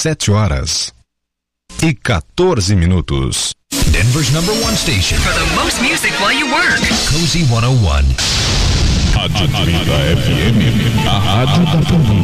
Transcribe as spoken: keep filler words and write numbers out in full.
sete horas e quatorze minutos. Denver's number one station for the most music while you work. Cozy cento e um. Rádio trinta F M, a rádio da família.